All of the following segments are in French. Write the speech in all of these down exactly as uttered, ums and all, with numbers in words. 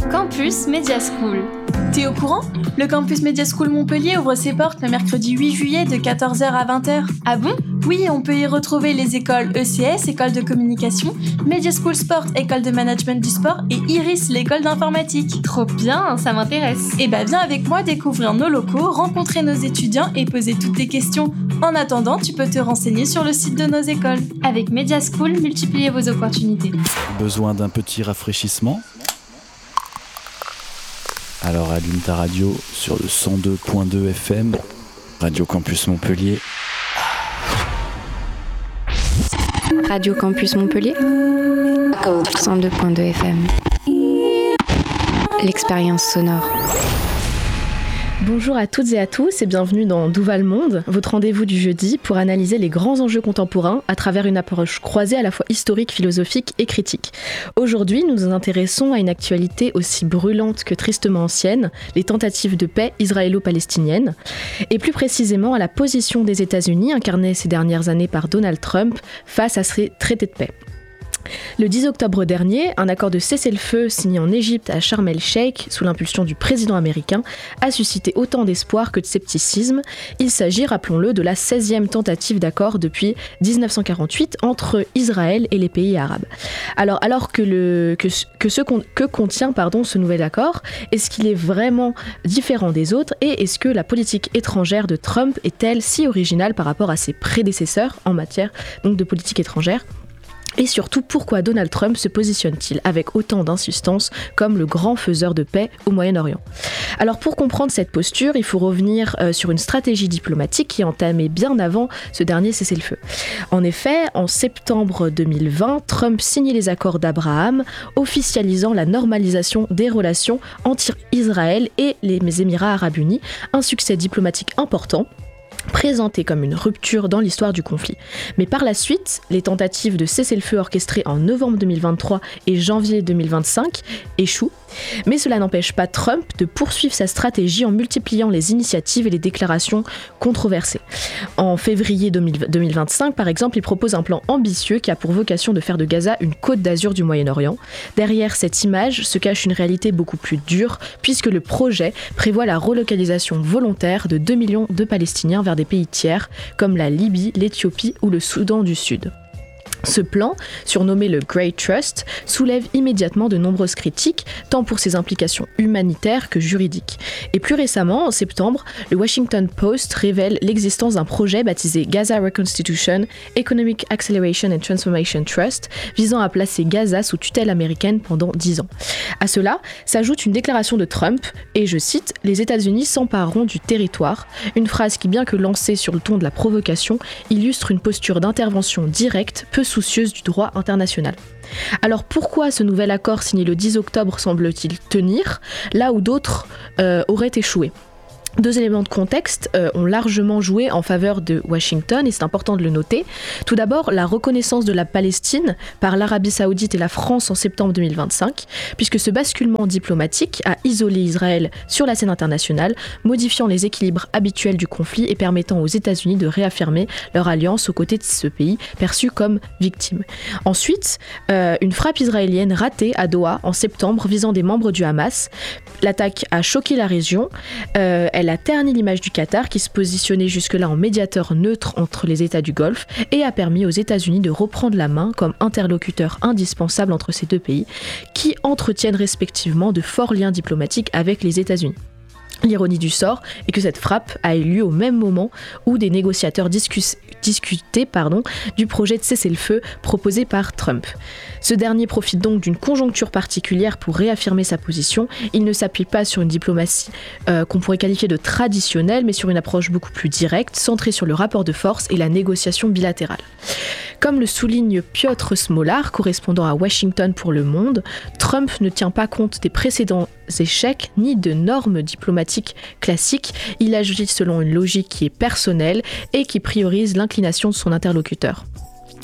Campus Media School. T'es au courant ? Le Campus Media School Montpellier ouvre ses portes le mercredi huit juillet de quatorze heures à vingt heures. Ah bon ? Oui, on peut y retrouver les écoles E C S, école de communication, Media School Sport, école de management du sport, et Iris, l'école d'informatique. Trop bien, ça m'intéresse. Et bah viens avec moi découvrir nos locaux, rencontrer nos étudiants et poser toutes tes questions. En attendant, tu peux te renseigner sur le site de nos écoles. Avec Media School, multipliez vos opportunités. Besoin d'un petit rafraîchissement ? Alors allume ta radio sur le cent deux point deux F M, Radio Campus Montpellier. Radio Campus Montpellier, cent deux point deux F M. L'expérience sonore. Bonjour à toutes et à tous et bienvenue dans D'où va le monde, votre rendez-vous du jeudi pour analyser les grands enjeux contemporains à travers une approche croisée à la fois historique, philosophique et critique. Aujourd'hui, nous nous intéressons à une actualité aussi brûlante que tristement ancienne, les tentatives de paix israélo-palestiniennes, et plus précisément à la position des États-Unis incarnée ces dernières années par Donald Trump face à ces traités de paix. Le dix octobre dernier, un accord de cessez-le-feu signé en Égypte à Sharm el-Sheikh sous l'impulsion du président américain a suscité autant d'espoir que de scepticisme. Il s'agit, rappelons-le, de la seizième tentative d'accord depuis dix-neuf cent quarante-huit entre Israël et les pays arabes. Alors, alors que, le, que, que, ce, que contient pardon, ce nouvel accord, est-ce qu'il est vraiment différent des autres et est-ce que la politique étrangère de Trump est-elle si originale par rapport à ses prédécesseurs en matière donc, de politique étrangère ? Et surtout, pourquoi Donald Trump se positionne-t-il avec autant d'insistance comme le grand faiseur de paix au Moyen-Orient ? Alors pour comprendre cette posture, il faut revenir euh, sur une stratégie diplomatique qui entamait bien avant ce dernier cessez-le-feu. En effet, en septembre deux mille vingt, Trump signait les accords d'Abraham, officialisant la normalisation des relations entre Israël et les Émirats arabes unis, un succès diplomatique important, présenté comme une rupture dans l'histoire du conflit. Mais par la suite, les tentatives de cessez-le-feu orchestrées en novembre deux mille vingt-trois et janvier deux mille vingt-cinq échouent. Mais cela n'empêche pas Trump de poursuivre sa stratégie en multipliant les initiatives et les déclarations controversées. En février deux mille vingt-cinq, par exemple, il propose un plan ambitieux qui a pour vocation de faire de Gaza une côte d'azur du Moyen-Orient. Derrière cette image se cache une réalité beaucoup plus dure, puisque le projet prévoit la relocalisation volontaire de deux millions de Palestiniens vers des pays tiers, comme la Libye, l'Éthiopie ou le Soudan du Sud. Ce plan, surnommé le Great Trust, soulève immédiatement de nombreuses critiques, tant pour ses implications humanitaires que juridiques. Et plus récemment, en septembre, le Washington Post révèle l'existence d'un projet baptisé Gaza Reconstitution, Economic Acceleration and Transformation Trust, visant à placer Gaza sous tutelle américaine pendant dix ans. À cela s'ajoute une déclaration de Trump, et je cite « Les États-Unis s'empareront du territoire », une phrase qui, bien que lancée sur le ton de la provocation, illustre une posture d'intervention directe, peu soucieuse du droit international. Alors pourquoi ce nouvel accord signé le dix octobre semble-t-il tenir, là où d'autres euh, auraient échoué ? Deux éléments de contexte euh, ont largement joué en faveur de Washington et c'est important de le noter. Tout d'abord, la reconnaissance de la Palestine par l'Arabie Saoudite et la France en septembre deux mille vingt-cinq, puisque ce basculement diplomatique a isolé Israël sur la scène internationale, modifiant les équilibres habituels du conflit et permettant aux États-Unis de réaffirmer leur alliance aux côtés de ce pays perçu comme victime. Ensuite, euh, une frappe israélienne ratée à Doha en septembre visant des membres du Hamas. L'attaque a choqué la région. Euh, Elle a terni l'image du Qatar qui se positionnait jusque-là en médiateur neutre entre les États du Golfe et a permis aux États-Unis de reprendre la main comme interlocuteur indispensable entre ces deux pays qui entretiennent respectivement de forts liens diplomatiques avec les États-Unis. L'ironie du sort est que cette frappe a eu lieu au même moment où des négociateurs discus- discutaient pardon, du projet de cessez-le-feu proposé par Trump. Ce dernier profite donc d'une conjoncture particulière pour réaffirmer sa position. Il ne s'appuie pas sur une diplomatie euh, qu'on pourrait qualifier de traditionnelle, mais sur une approche beaucoup plus directe, centrée sur le rapport de force et la négociation bilatérale. Comme le souligne Piotr Smolar, correspondant à Washington pour Le Monde, Trump ne tient pas compte des précédents échecs ni de normes diplomatiques classiques. Il agit selon une logique qui est personnelle et qui priorise l'inclination de son interlocuteur.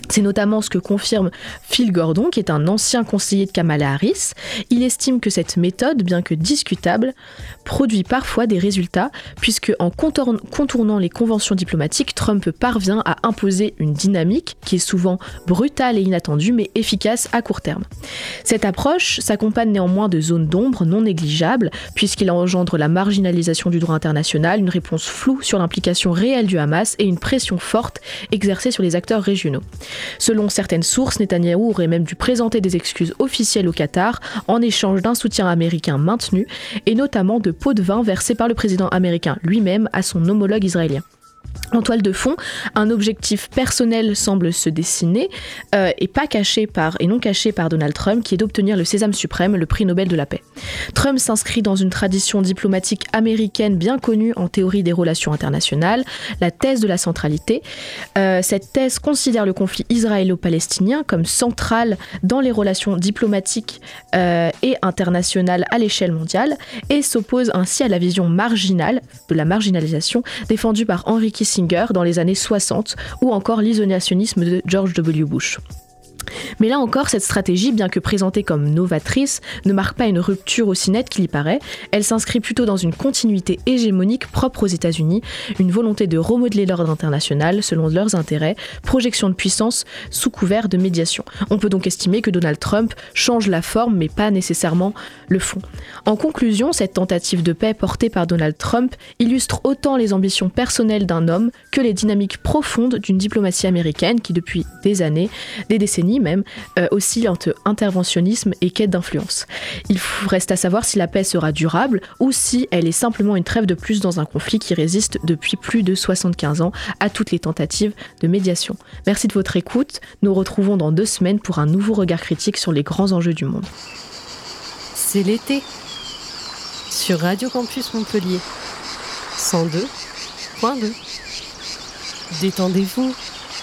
C'est notamment ce que confirme Phil Gordon, qui est un ancien conseiller de Kamala Harris. Il estime que cette méthode, bien que discutable, produit parfois des résultats, puisque en contournant les conventions diplomatiques, Trump parvient à imposer une dynamique qui est souvent brutale et inattendue, mais efficace à court terme. Cette approche s'accompagne néanmoins de zones d'ombre non négligeables, puisqu'il engendre la marginalisation du droit international, une réponse floue sur l'implication réelle du Hamas et une pression forte exercée sur les acteurs régionaux. Selon certaines sources, Netanyahou aurait même dû présenter des excuses officielles au Qatar en échange d'un soutien américain maintenu et notamment de pots de vin versés par le président américain lui-même à son homologue israélien. En toile de fond, un objectif personnel semble se dessiner euh, et pas caché par et non caché par Donald Trump, qui est d'obtenir le Sésame suprême, le prix Nobel de la paix. Trump s'inscrit dans une tradition diplomatique américaine bien connue en théorie des relations internationales, la thèse de la centralité. Euh, cette thèse considère le conflit israélo-palestinien comme central dans les relations diplomatiques euh, et internationales à l'échelle mondiale et s'oppose ainsi à la vision marginale de la marginalisation défendue par Henry Kissinger dans les années soixante ou encore l'isolationnisme de George W. Bush. Mais là encore, cette stratégie, bien que présentée comme novatrice, ne marque pas une rupture aussi nette qu'il y paraît. Elle s'inscrit plutôt dans une continuité hégémonique propre aux États-Unis, une volonté de remodeler l'ordre international selon leurs intérêts, projection de puissance sous couvert de médiation. On peut donc estimer que Donald Trump change la forme, mais pas nécessairement le fond. En conclusion, cette tentative de paix portée par Donald Trump illustre autant les ambitions personnelles d'un homme que les dynamiques profondes d'une diplomatie américaine qui, depuis des années, des décennies même, euh, oscille entre interventionnisme et quête d'influence. Il reste à savoir si la paix sera durable ou si elle est simplement une trêve de plus dans un conflit qui résiste depuis plus de soixante-quinze ans à toutes les tentatives de médiation. Merci de votre écoute. Nous retrouvons dans deux semaines pour un nouveau regard critique sur les grands enjeux du monde. C'est l'été sur Radio Campus Montpellier cent deux point deux. Détendez-vous.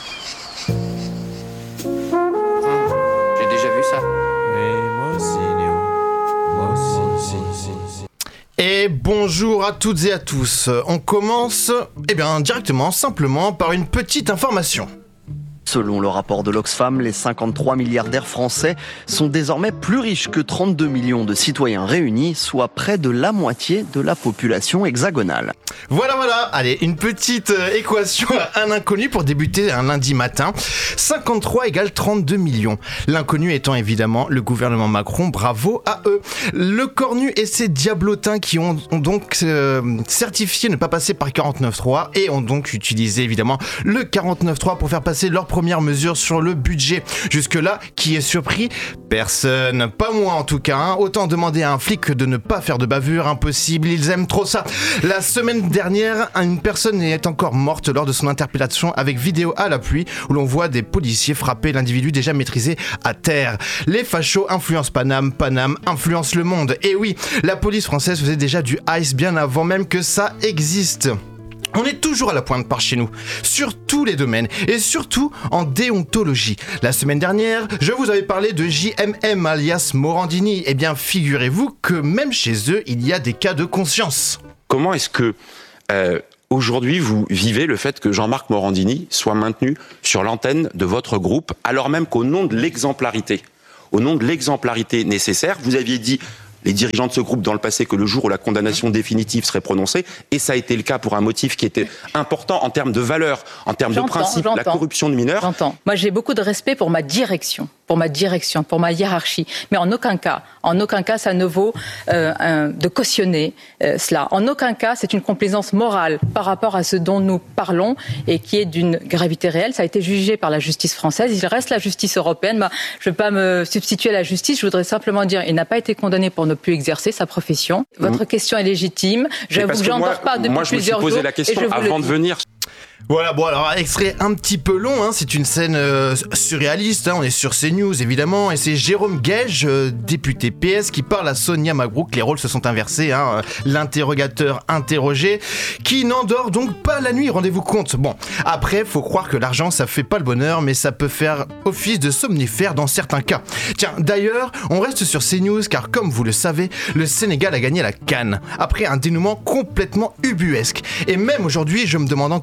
Et bonjour à toutes et à tous. On commence eh bien, directement, simplement, par une petite information. Selon le rapport de l'Oxfam, les cinquante-trois milliardaires français sont désormais plus riches que trente-deux millions de citoyens réunis, soit près de la moitié de la population hexagonale. Voilà, voilà, allez, une petite équation à un inconnu pour débuter un lundi matin. cinquante-trois égale trente-deux millions. L'inconnu étant évidemment le gouvernement Macron, bravo à eux. Le cornu et ses diablotins qui ont, ont donc euh, certifié ne pas passer par quarante-neuf trois et ont donc utilisé évidemment le quarante-neuf trois pour faire passer leurs premières mesures sur le budget. Jusque-là, qui est surpris ? Personne. Pas moi en tout cas. Hein. Autant demander à un flic de ne pas faire de bavure, impossible, ils aiment trop ça. La semaine dernière, une personne est encore morte lors de son interpellation avec vidéo à l'appui où l'on voit des policiers frapper l'individu déjà maîtrisé à terre. Les fachos influencent Paname, Paname influence le monde. Et oui, la police française faisait déjà du ice bien avant même que ça existe. On est toujours à la pointe par chez nous, sur tous les domaines, et surtout en déontologie. La semaine dernière, je vous avais parlé de J M M alias Morandini. Eh bien, figurez-vous que même chez eux, il y a des cas de conscience. Comment est-ce que, euh, aujourd'hui, vous vivez le fait que Jean-Marc Morandini soit maintenu sur l'antenne de votre groupe, alors même qu'au nom de l'exemplarité, au nom de l'exemplarité nécessaire, vous aviez dit... les dirigeants de ce groupe dans le passé que le jour où la condamnation définitive serait prononcée, et ça a été le cas pour un motif qui était important en termes de valeur, en termes j'entends, de principe, j'entends. La corruption de mineurs. J'entends. Moi, j'ai beaucoup de respect pour ma direction, pour ma direction, pour ma hiérarchie, mais en aucun cas, en aucun cas, ça ne vaut euh, un, de cautionner euh, cela. En aucun cas, c'est une complaisance morale par rapport à ce dont nous parlons et qui est d'une gravité réelle. Ça a été jugé par la justice française. Il reste la justice européenne. Bah, je ne veux pas me substituer à la justice. Je voudrais simplement dire, il n'a pas été condamné pour ne plus exercer sa profession. Votre mmh. question est légitime. Je vous en dors pas depuis moi, plusieurs jours. Moi, je me suis posé la question avant de venir. Voilà, bon alors extrait un petit peu long, hein, c'est une scène euh, surréaliste, hein, on est sur CNews évidemment, et c'est Jérôme Guège, euh, député P S, qui parle à Sonia Mabrouk, les rôles se sont inversés, hein, euh, l'interrogateur interrogé, qui n'endort donc pas la nuit, rendez-vous compte. Bon, après, faut croire que l'argent ça fait pas le bonheur, mais ça peut faire office de somnifère dans certains cas. Tiens, d'ailleurs, on reste sur CNews, car comme vous le savez, le Sénégal a gagné la CAN, après un dénouement complètement ubuesque. Et même aujourd'hui, je me demande encore ce qui s'est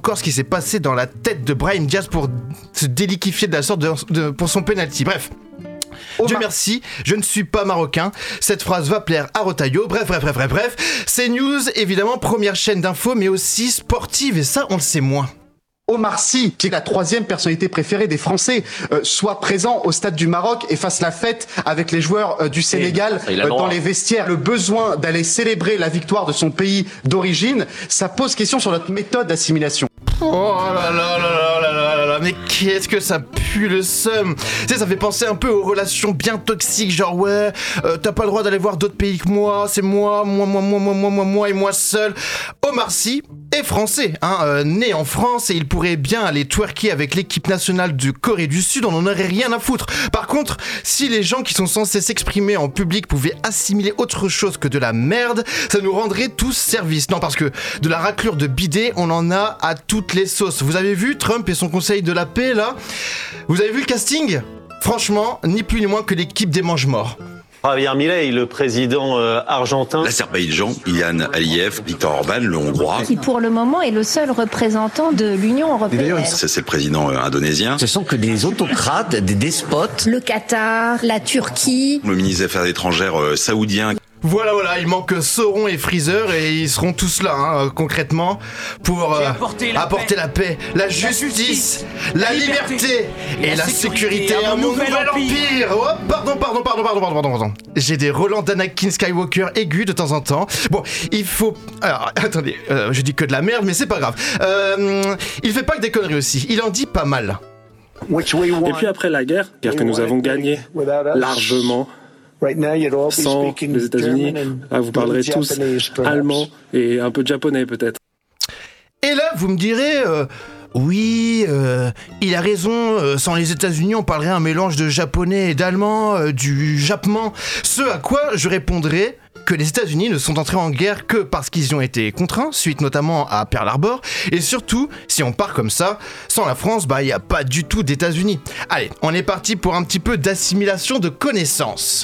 passé dans la tête de Brahim Diaz pour se déliquifier de la sorte de, de, pour son penalty. Bref. Dieu merci, je ne suis pas marocain. Cette phrase va plaire à Rotaillot. Bref, bref, bref, bref, bref. C'est News, évidemment, première chaîne d'infos, mais aussi sportive, et ça, on le sait moins. Omar Sy, qui est la troisième personnalité préférée des Français, euh, soit présent au stade du Maroc et fasse la fête avec les joueurs euh, du Sénégal euh, dans les vestiaires. Le besoin d'aller célébrer la victoire de son pays d'origine, ça pose question sur notre méthode d'assimilation. Oh là là là là là là là là, mais qu'est-ce que ça pue le seum. Tu sais, ça fait penser un peu aux relations bien toxiques, genre ouais, euh, t'as pas le droit d'aller voir d'autres pays que moi, c'est moi, moi, moi, moi, moi, moi, moi, moi et moi seul. Omar Sy est français, hein, euh, né en France, et il pourrait bien aller twerker avec l'équipe nationale de Corée du Sud, on en aurait rien à foutre. Par contre, si les gens qui sont censés s'exprimer en public pouvaient assimiler autre chose que de la merde, ça nous rendrait tous service. Non, parce que de la raclure de bidet, on en a à toutes les sauces. Vous avez vu Trump et son conseil de la paix, là ? Vous avez vu le casting ? Franchement, ni plus ni moins que l'équipe des mange-morts. Javier Milei, le président euh, argentin. L'Azerbaïdjan, Ilham Aliyev, Viktor Orban, le Hongrois. Qui pour le moment est le seul représentant de l'Union européenne. Ça, c'est le président euh, indonésien. Ce sont que des autocrates, des despotes. Le Qatar, la Turquie. Le ministre des Affaires étrangères euh, saoudien. Voilà, voilà, il manque Sauron et Freezer et ils seront tous là, hein, concrètement, pour euh, apporter, la, apporter paix. la paix, la justice, la, justice, la, la liberté, liberté et, et la, la sécurité à mon nouvel empire. empire. Oh, pardon, pardon, pardon, pardon, pardon, pardon, pardon. J'ai des relents d'Anakin Skywalker aigus de temps en temps. Bon, il faut... Alors, attendez, euh, je dis que de la merde, mais c'est pas grave. Euh, il fait pas que des conneries aussi, il en dit pas mal. Et puis après la guerre, guerre que nous avons gagnée largement... Sans les États-Unis, ah, vous parlerez tous allemand et un peu de japonais peut-être. Et là, vous me direz, euh, oui, euh, il a raison, euh, sans les États-Unis, on parlerait un mélange de japonais et d'allemand, euh, du jappement. Ce à quoi je répondrai que les États-Unis ne sont entrés en guerre que parce qu'ils y ont été contraints, suite notamment à Pearl Harbor, et surtout, si on part comme ça, sans la France, bah il n'y a pas du tout d'États-Unis. Allez, on est parti pour un petit peu d'assimilation de connaissances.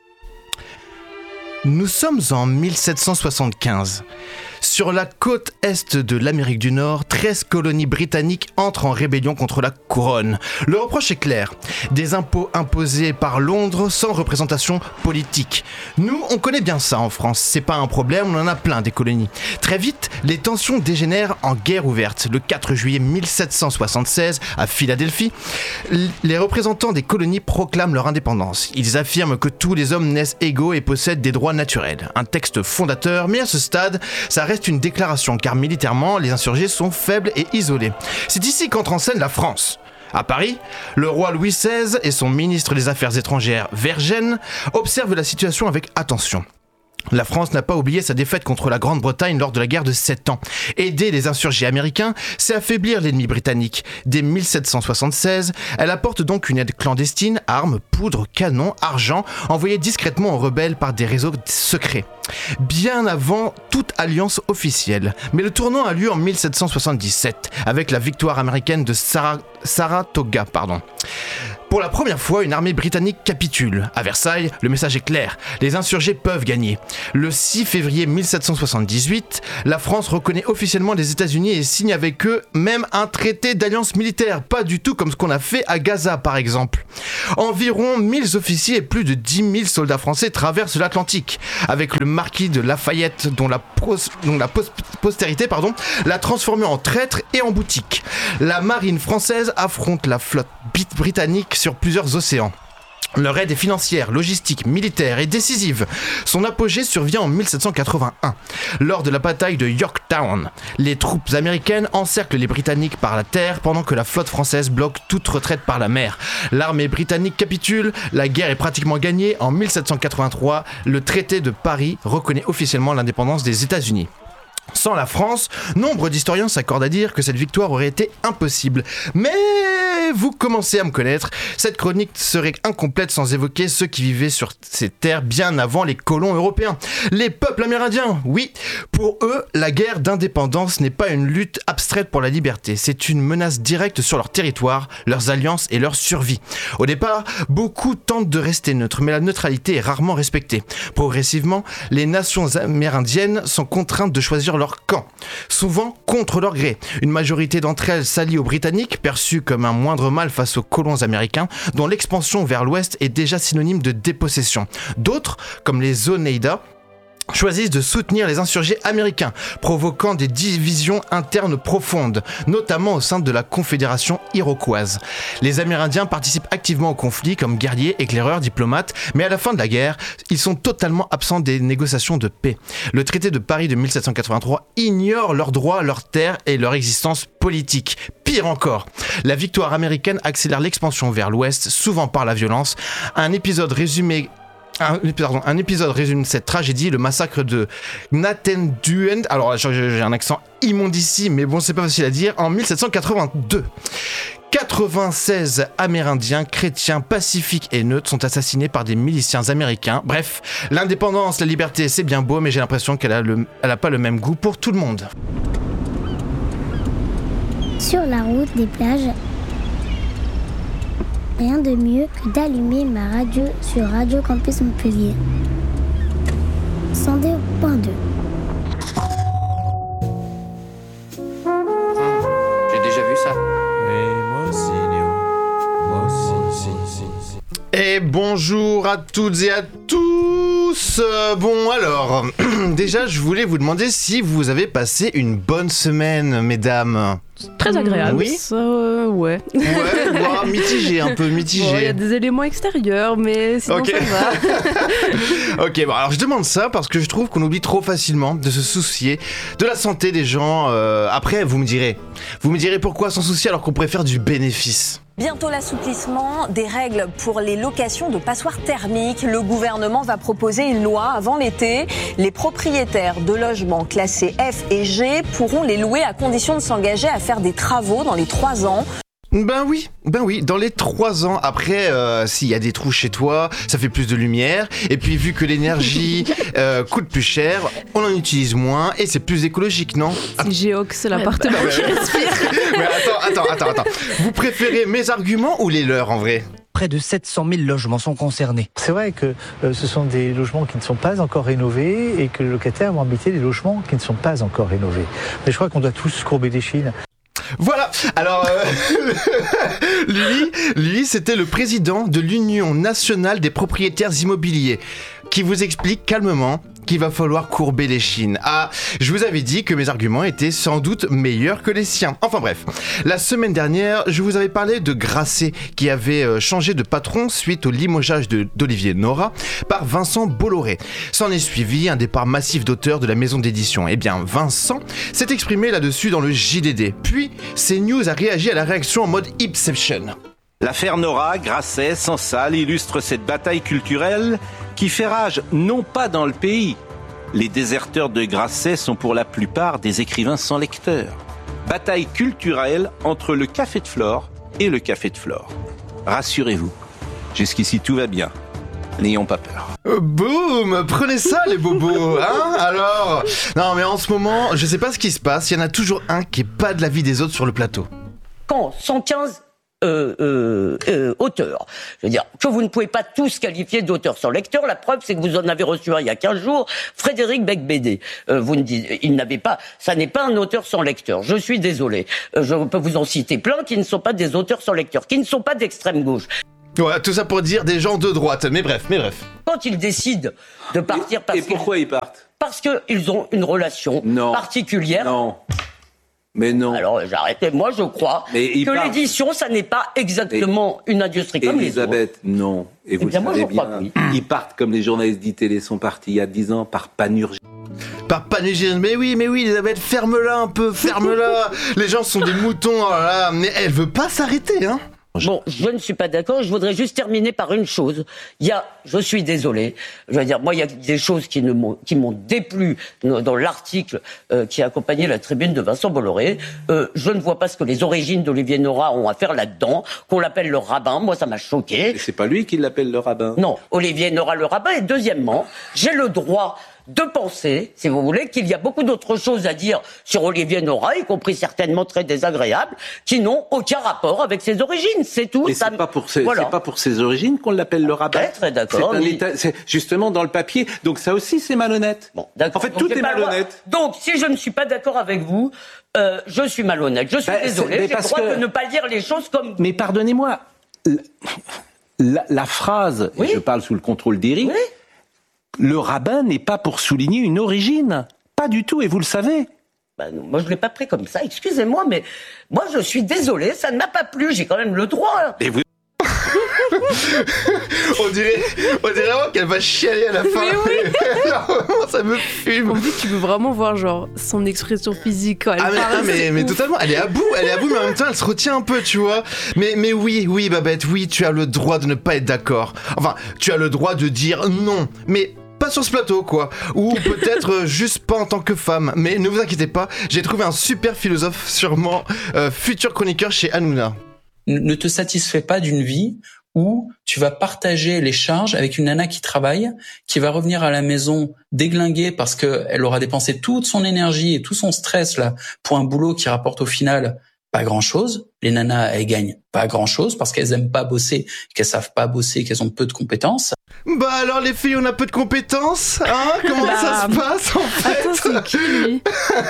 Nous sommes en mille sept cent soixante-quinze. Sur la côte est de l'Amérique du Nord, treize colonies britanniques entrent en rébellion contre la couronne. Le reproche est clair, des impôts imposés par Londres sans représentation politique. Nous, on connaît bien ça en France, c'est pas un problème, on en a plein des colonies. Très vite, les tensions dégénèrent en guerre ouverte. Le quatre juillet mille sept cent soixante-seize, à Philadelphie, les représentants des colonies proclament leur indépendance. Ils affirment que tous les hommes naissent égaux et possèdent des droits naturels. Un texte fondateur, mais à ce stade, ça reste une déclaration, car militairement, les insurgés sont faibles et isolés. C'est ici qu'entre en scène la France. À Paris, le roi Louis seize et son ministre des Affaires étrangères, Vergennes, observent la situation avec attention. La France n'a pas oublié sa défaite contre la Grande-Bretagne lors de la guerre de Sept Ans. Aider les insurgés américains, c'est affaiblir l'ennemi britannique. Dès mille sept cent soixante-seize, elle apporte donc une aide clandestine, armes, poudre, canons, argent, envoyés discrètement aux rebelles par des réseaux secrets. Bien avant toute alliance officielle. Mais le tournant a lieu en mille sept cent soixante-dix-sept, avec la victoire américaine de Sarah... Saratoga, pardon. Pour la première fois, une armée britannique capitule. À Versailles, le message est clair, les insurgés peuvent gagner. Le six février mille sept cent soixante-dix-huit, la France reconnaît officiellement les États-Unis et signe avec eux même un traité d'alliance militaire, pas du tout comme ce qu'on a fait à Gaza par exemple. Environ mille officiers et plus de dix mille soldats français traversent l'Atlantique, avec le marquis de Lafayette dont la, pros, dont la post- postérité pardon, l'a transformé en traître et en boutique. La marine française affronte la flotte britannique sur plusieurs océans. Leur aide est financière, logistique, militaire et décisive. Son apogée survient en mille sept cent quatre-vingt-un. Lors de la bataille de Yorktown, les troupes américaines encerclent les Britanniques par la terre pendant que la flotte française bloque toute retraite par la mer. L'armée britannique capitule, la guerre est pratiquement gagnée. En mille sept cent quatre-vingt-trois, le traité de Paris reconnaît officiellement l'indépendance des États-Unis. Sans la France, nombre d'historiens s'accordent à dire que cette victoire aurait été impossible. Mais vous commencez à me connaître, cette chronique serait incomplète sans évoquer ceux qui vivaient sur ces terres bien avant les colons européens. Les peuples amérindiens, oui, pour eux, la guerre d'indépendance n'est pas une lutte abstraite pour la liberté, c'est une menace directe sur leur territoire, leurs alliances et leur survie. Au départ, beaucoup tentent de rester neutres, mais la neutralité est rarement respectée. Progressivement, les nations amérindiennes sont contraintes de choisir leur camp, souvent contre leur gré. Une majorité d'entre elles s'allient aux Britanniques, perçus comme un moindre mal face aux colons américains, dont l'expansion vers l'ouest est déjà synonyme de dépossession. D'autres, comme les Oneida, choisissent de soutenir les insurgés américains, provoquant des divisions internes profondes, notamment au sein de la Confédération iroquoise. Les Amérindiens participent activement au conflit comme guerriers, éclaireurs, diplomates, mais à la fin de la guerre, ils sont totalement absents des négociations de paix. Le traité de Paris de mille sept cent quatre-vingt-trois ignore leurs droits, leurs terres et leur existence politique. Pire encore, la victoire américaine accélère l'expansion vers l'ouest, souvent par la violence. Un épisode résumé Un, pardon, un épisode résume cette tragédie, le massacre de Gnatenduen, alors j'ai un accent immondissime, mais bon c'est pas facile à dire, en mille sept cent quatre-vingt-deux. quatre-vingt-seize Amérindiens, chrétiens, pacifiques et neutres sont assassinés par des miliciens américains. Bref, l'indépendance, la liberté c'est bien beau, mais j'ai l'impression qu'elle a, le, elle a pas le même goût pour tout le monde. Sur la route des plages, rien de mieux que d'allumer ma radio sur Radio Campus Montpellier. cent deux point deux. J'ai déjà vu ça. Et moi aussi, Léo. Moi aussi, si, si, si. Et bonjour à toutes et à tous. Euh, bon alors, déjà je voulais vous demander si vous avez passé une bonne semaine, mesdames. Très agréable. Oui. Ça, euh, ouais. Ouais, wow, mitigé, un peu mitigé. Il bon, y a des éléments extérieurs, mais sinon okay. ça va. Ok, bon alors je demande ça parce que je trouve qu'on oublie trop facilement de se soucier de la santé des gens. Euh, après, vous me direz, vous me direz pourquoi s'en soucier alors qu'on pourrait faire du bénéfice. Bientôt l'assouplissement des règles pour les locations de passoires thermiques. Le gouvernement va proposer une loi avant l'été. Les propriétaires de logements classés F et G pourront les louer à condition de s'engager à faire des travaux dans les trois ans. Ben oui, ben oui, dans les trois ans, après, euh, s'il y a des trous chez toi, ça fait plus de lumière, et puis vu que l'énergie euh, coûte plus cher, on en utilise moins, et c'est plus écologique, non ? C'est Géox, l'appartement ouais, bah, qui respire. Mais attends, attends, attends, attends, vous préférez mes arguments ou les leurs, en vrai ? Près de sept cent mille logements sont concernés. C'est vrai que euh, ce sont des logements qui ne sont pas encore rénovés, et que les locataires vont habiter des logements qui ne sont pas encore rénovés. Mais je crois qu'on doit tous courber des chines. Voilà, alors euh, lui, lui c'était le président de l'Union nationale des propriétaires immobiliers qui vous explique calmement qu'il va falloir courber les chines. Ah, je vous avais dit que mes arguments étaient sans doute meilleurs que les siens. Enfin bref, la semaine dernière, je vous avais parlé de Grasset qui avait changé de patron suite au limogeage de, d'Olivier Nora par Vincent Bolloré. S'en est suivi un départ massif d'auteurs de la maison d'édition. Eh bien, Vincent s'est exprimé là-dessus dans le J D D. Puis, CNews a réagi à la réaction en mode Inception. L'affaire Nora, Grasset, Sansal illustre cette bataille culturelle qui fait rage non pas dans le pays. Les déserteurs de Grasset sont pour la plupart des écrivains sans lecteur. Bataille culturelle entre le Café de Flore et le Café de Flore. Rassurez-vous, jusqu'ici tout va bien. N'ayons pas peur. Euh, boum, prenez ça les bobos, hein. Alors, non mais en ce moment, je sais pas ce qui se passe, il y en a toujours un qui est pas de l'avis des autres sur le plateau. Quand cent quinze Euh, euh, euh, auteurs. Je veux dire que vous ne pouvez pas tous qualifier d'auteurs sans lecteur. La preuve, c'est que vous en avez reçu un il y a quinze jours, Frédéric Becbédé. Euh, vous ne dites, il n'avait pas, ça n'est pas un auteur sans lecteur. Je suis désolé. Euh, je peux vous en citer plein qui ne sont pas des auteurs sans lecteur, qui ne sont pas d'extrême gauche. Ouais, tout ça pour dire des gens de droite. Mais bref, mais bref. Quand ils décident de partir, parce et pourquoi ils partent ? Parce que ils ont une relation non. particulière. Non. Mais non. Alors j'arrête. Moi, je crois que partent... l'édition, ça n'est pas exactement et... une industrie comme Elisabeth, les autres. non. Et vous eh bien, le savez moi, je bien. Crois que oui. Ils partent comme les journalistes d'I-Télé sont partis il y a dix ans par panurgie. Par panurgie. Mais oui, mais oui, Elisabeth, ferme-la un peu, ferme-la. Les gens sont des moutons, oh là là. Mais elle veut pas s'arrêter, hein. Bon, je ne suis pas d'accord. Je voudrais juste terminer par une chose. Il y a, je suis désolé. Je veux dire, moi, il y a des choses qui ne m'ont, qui m'ont déplu dans l'article euh, qui a accompagné la tribune de Vincent Bolloré. Euh, je ne vois pas ce que les origines d'Olivier Nora ont à faire là-dedans. Qu'on l'appelle le rabbin, moi, ça m'a choqué. Et c'est pas lui qui l'appelle le rabbin. Non, Olivier Nora le rabbin. Et deuxièmement, j'ai le droit de penser, si vous voulez, qu'il y a beaucoup d'autres choses à dire sur Olivier Nora, y compris certainement très désagréables, qui n'ont aucun rapport avec ses origines. C'est tout. Et ça... c'est pas pour ses, voilà. c'est pas pour ses origines qu'on l'appelle le rabbin. Très, très d'accord. C'est, un mais... état, c'est justement dans le papier. Donc ça aussi, c'est malhonnête. Bon, d'accord. En fait, Donc, tout est Droit... malhonnête. Donc, si je ne suis pas d'accord avec vous, euh, je suis malhonnête. Je suis bah, désolé. J'ai le droit que... de ne pas dire les choses comme... Mais pardonnez-moi, la, la phrase, oui. et je parle sous le contrôle d'Éric, oui. le rabbin n'est pas pour souligner une origine. Pas du tout, et vous le savez. Ben, moi, je ne l'ai pas pris comme ça, excusez-moi, mais moi, je suis désolé, ça ne m'a pas plu, j'ai quand même le droit. Et vous... on dirait, on dirait vraiment qu'elle va chialer à la fin. Mais oui. Ça me fume. En plus, tu veux vraiment voir genre son expression physique quand elle ah mais, parle. Ah mais, mais totalement, elle est à bout, elle est à bout, mais en même temps, elle se retient un peu, tu vois. Mais, mais oui, oui, Babette, oui, tu as le droit de ne pas être d'accord. Enfin, tu as le droit de dire non, mais pas sur ce plateau, quoi. Ou peut-être juste pas en tant que femme. Mais ne vous inquiétez pas, j'ai trouvé un super philosophe, sûrement euh, futur chroniqueur chez Hanouna. Ne te satisfais pas d'une vie où tu vas partager les charges avec une nana qui travaille, qui va revenir à la maison déglinguée parce qu'elle aura dépensé toute son énergie et tout son stress là pour un boulot qui rapporte au final pas grand-chose. Les nanas, elles gagnent pas grand-chose parce qu'elles aiment pas bosser, qu'elles savent pas bosser, qu'elles ont peu de compétences. Bah alors les filles, on a peu de compétences, hein? Comment bah, ça se passe en fait? Attends, c'est qui lui?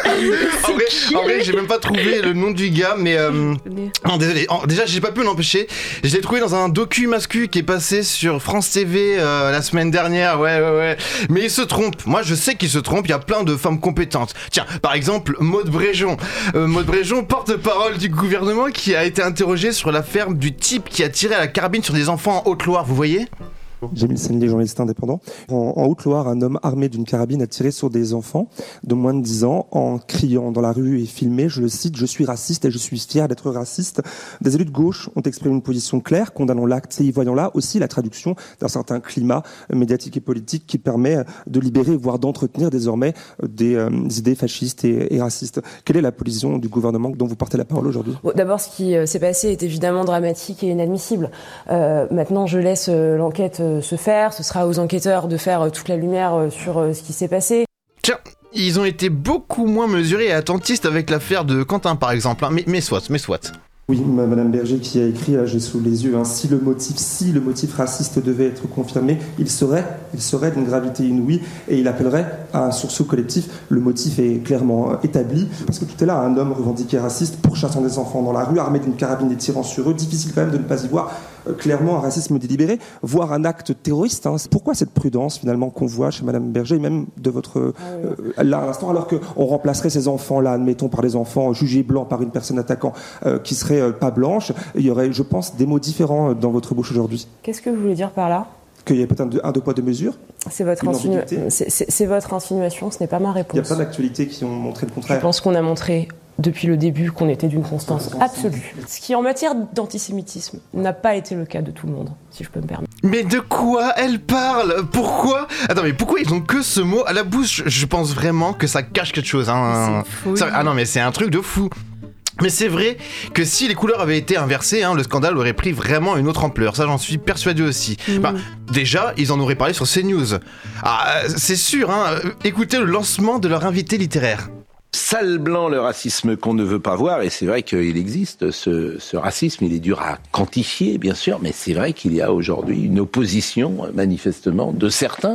en, vrai, qui en vrai, j'ai même pas trouvé le nom du gars, mais euh... non, désolé. En, déjà, j'ai pas pu l'empêcher. Je l'ai trouvé dans un docu mascu qui est passé sur France T V euh, la semaine dernière. Ouais, ouais, ouais. Mais il se trompe. Moi, je sais qu'il se trompe. Il y a plein de femmes compétentes. Tiens, par exemple, Maude Bréjon. Euh, Maude Bréjon, porte-parole du gouvernement, qui a été interrogée sur l'affaire du type qui a tiré à la carabine sur des enfants en Haute-Loire. Vous voyez? Jamil Senli, journaliste indépendant. En, en Haute-Loire, un homme armé d'une carabine a tiré sur des enfants de moins de dix ans en criant dans la rue et filmé, je le cite, « Je suis raciste et je suis fier d'être raciste ». Des élus de gauche ont exprimé une position claire, condamnant l'acte et y voyant là aussi la traduction d'un certain climat médiatique et politique qui permet de libérer, voire d'entretenir désormais des, euh, des idées fascistes et, et racistes. Quelle est la position du gouvernement dont vous portez la parole aujourd'hui? Bon, d'abord, ce qui euh, s'est passé est évidemment dramatique et inadmissible. Euh, maintenant, je laisse euh, l'enquête euh, se faire, ce sera aux enquêteurs de faire toute la lumière sur ce qui s'est passé. Tiens, ils ont été beaucoup moins mesurés et attentistes avec l'affaire de Quentin par exemple, hein. mais, mais soit, mais soit. Oui, Madame Berger qui a écrit, là j'ai sous les yeux, hein, si le motif, si le motif raciste devait être confirmé, il serait, il serait d'une gravité inouïe et il appellerait à un sursaut collectif. Le motif est clairement établi parce que tout est là, un homme revendiqué raciste, pourchassant des enfants dans la rue, armé d'une carabine et tirant sur eux, difficile quand même de ne pas y voir euh, clairement un racisme délibéré, voire un acte terroriste. Hein. Pourquoi cette prudence finalement qu'on voit chez Madame Berger et même de votre euh, euh, là à l'instant, alors qu'on remplacerait ces enfants-là, admettons par des enfants jugés blancs par une personne attaquant euh, qui serait pas blanche, il y aurait, je pense, des mots différents dans votre bouche aujourd'hui. Qu'est-ce que vous voulez dire par là? Qu'il y a peut-être un deux poids deux mesures. C'est votre, insinu... c'est, c'est, c'est votre insinuation, ce n'est pas ma réponse. Il y a plein d'actualités qui ont montré le contraire. Je pense qu'on a montré depuis le début qu'on était d'une constance absolue. Ce qui, en matière d'antisémitisme, n'a pas été le cas de tout le monde, si je peux me permettre. Mais de quoi elle parle? Pourquoi? Attends, mais pourquoi ils ont que ce mot à la bouche? Je pense vraiment que ça cache quelque chose. Hein. C'est fou. Ça... Ah non, mais c'est un truc de fou. Mais c'est vrai que si les couleurs avaient été inversées, hein, le scandale aurait pris vraiment une autre ampleur. Ça, j'en suis persuadé aussi. Mmh. Bah, déjà, ils en auraient parlé sur CNews. Ah, c'est sûr, hein. Écoutez le lancement de leur invité littéraire. Sale blanc, le racisme qu'on ne veut pas voir, et c'est vrai qu'il existe ce, ce racisme, il est dur à quantifier, bien sûr, mais c'est vrai qu'il y a aujourd'hui une opposition, manifestement, de certains.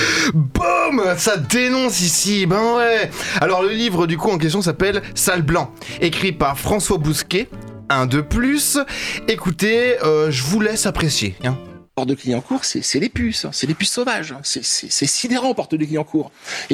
Boum, ça dénonce ici, ben ouais. Alors le livre du coup en question s'appelle Sale blanc, écrit par François Bousquet, un de plus. Écoutez, euh, je vous laisse apprécier. Hein. Porte de Clignancourt, c'est, c'est les puces, hein, c'est les puces sauvages, c'est, c'est, c'est sidérant Porte de Clignancourt. Et